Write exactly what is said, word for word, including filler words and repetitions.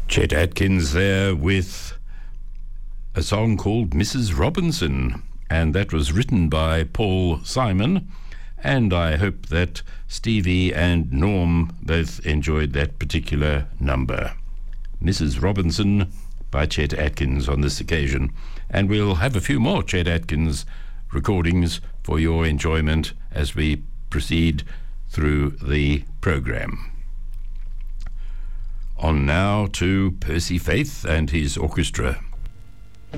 Chet Atkins there with a song called Missus Robinson, and that was written by Paul Simon, and I hope that Stevie and Norm both enjoyed that particular number. Missus Robinson by Chet Atkins on this occasion, and we'll have a few more Chet Atkins recordings for your enjoyment as we proceed through the program. On now to Percy Faith and his orchestra.